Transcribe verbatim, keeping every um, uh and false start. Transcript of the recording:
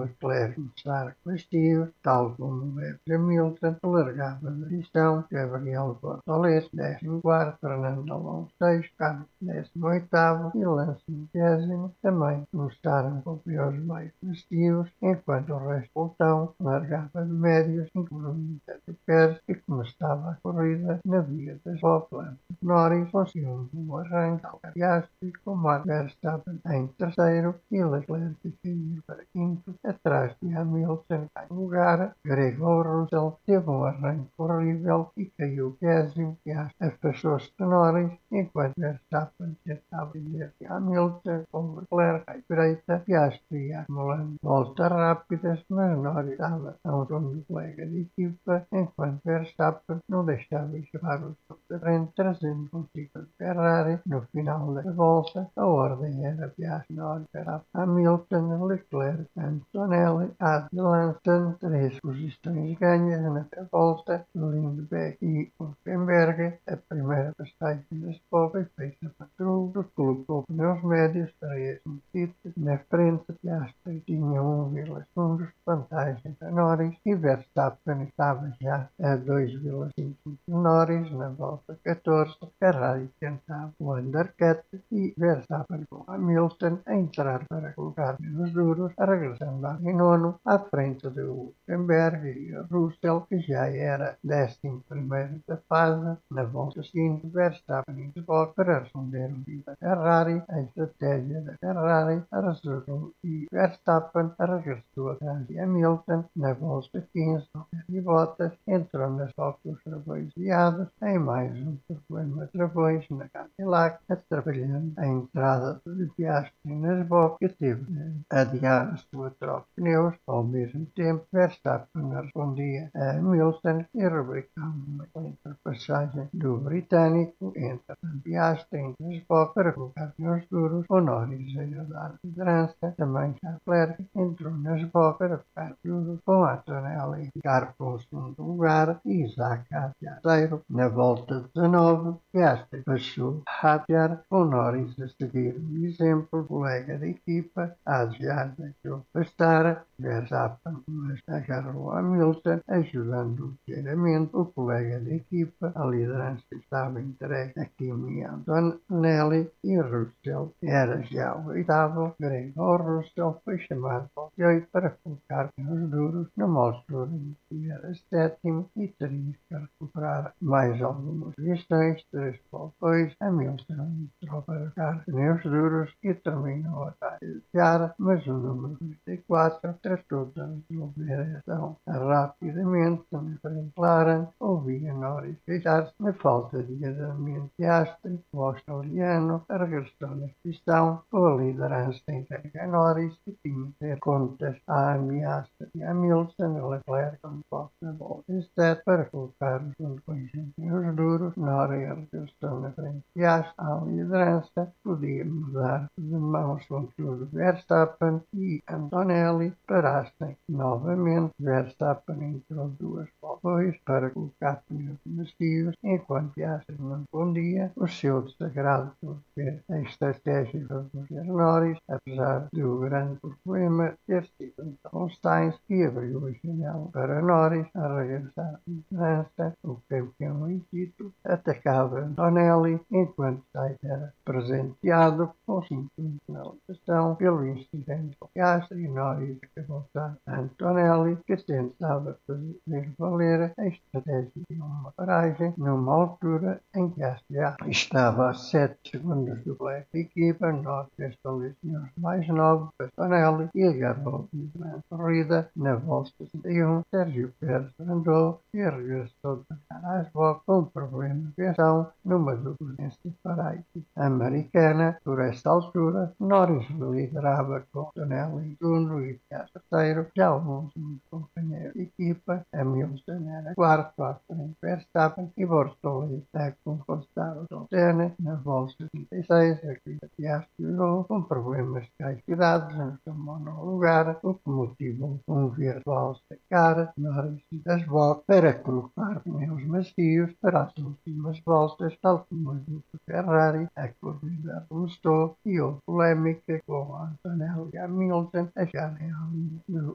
Leclerc começara positivo, tal como Lewis Hamilton, largava da pistão, Gabriel Bortoleto, décimo quarto, Fernando Alonso sexto, Carlos décimo oitavo e Lance vigésimo. Também começaram com piores meios positivos, enquanto o resto do pelotão largava de médios, incluindo Sérgio Pérez, que começava a corrida na via das voltas. Norris conseguiu um arranque ao Piastri, com Max Verstappen em terceiro e Leclerc caiu para quinto, atrás de Hamilton em lugar. Gregor Russell teve um arranque horrível e caiu décimo. Piastri afastou-se de Norris, enquanto Verstappen tentava vender de Hamilton com Leclerc à direita. Piastri ia acumulando voltas rápidas, mas Norris estava a um segundo colega de equipa, enquanto Verstappen não deixava escapar o seu da frente, trazendo consigo a Ferrari. No final da volta, a ordem era Piastri, Norris, Hamilton, Leclerc, Antonelli, Adlanton, três posições ganhas na volta, Lindbeck e Hülkenberg. A primeira passagem da Sport foi feita para Trullo, que colocou pneus médios para este motivo. Na frente, Piastri tinha um vírgula cinco segundos de vantagem para Norris e Verstappen estava já a dois vírgula cinco de Norris na volta catorze. Ferrari tentava o undercut e Verstappen com Hamilton a entrar para colocar nos duros, regressando em nono, à frente de Hülkenberg e Russell, que já era décimo primeiro da fase. Na volta seguinte, Verstappen e Bock para responder o vídeo da Ferrari. A estratégia da Ferrari resultou e Verstappen regressou atrás de Hamilton. Na volta quinze, e Bottas entrou nas voltas travões guiados em mais um problema de travões na Cadillac, atrapalhando a entrada de Piastri nas boxes, que teve de adiar a sua troca de pneus. Ao mesmo tempo, Verstappen respondia a Hamilton e rubricava uma ultrapassagem do britânico entre Piastri entre as boxes para colocar pneus duros. O Norris a dar a liderança, também Leclerc entrou nas boxes para ficar duros, com Antonelli ficar com o segundo lugar e Isaac a terceiro. Na volta dezanove, Piastri passou Hadjar, com Norris a seguir o exemplo. O colega de equipa, Hadjar, deixou passar Verstappen, mas agarrou Hamilton, ajudando ligeiramente o colega de equipa. A liderança estava entregue a Kimi Antonelli e Russell era já o oitavo. Gregor Russell foi chamado ao oito para colocar nos duros, numa altura em que era sétimo e teria que recuperar mais algumas questões. Três depois, Hamilton entrou para colocar pneus duros e terminou a tarear, mas o número trinta e quatro tratou de resolver a ação rapidamente. Na frente clara, ouvia Norris queixar-se na falta de andamento. Piastri, o australiano, regressou na pistão com a liderança entregue a Norris, que tinha que ter contas à ameaça de Hamilton. Leclerc com foco na volta sete para colocar os segundo conjunto nos duros. Norris regressou na frente de Piastri à liderança, podia mudar de mãos com tudo. Verstappen e Antonelli parassem novamente. Verstappen entrou duas voltas para colocar pneus macios, enquanto Piastri não respondia. O seu desagrado por ter a estratégia de favorecer Norris, apesar do grande problema ter sido então Sainz, que abriu a janela para Norris a regressar à liderança. O campeão em título atacava Antonelli, enquanto Sainz era presenteado com cinco de penalização pelo incidente com Piastri. Norris acabou a Antonelli, que tentava fazer valer a estratégia de uma paragem numa altura em que a já estava a sete segundos do colega de equipa. Norris estabeleceu os mais novos Antonelli e agarrou a corrida. Na volta sessenta e um, Sérgio Pérez andou e regressou de cara às boxes com problema de pressão numa turbulência para a equipa americana. Por esta altura, Norris liderava com Antonelli em segundo e Piastri terceiro. Já o último companheiro de equipa, Hamilton, era quarto, à frente Verstappen e Bortoleto a conquistar o Soltene. Na volta sessenta e seis, a corrida Piastri virou com problemas de capacidades no seu mono lugar, o que motivou um virtual sacar Norris das boxes para colocar pneus macios para as últimas voltas, tal como a dupla Ferrari. A corrida começou e houve polémica com Antonelli e Hamilton a chegarem ao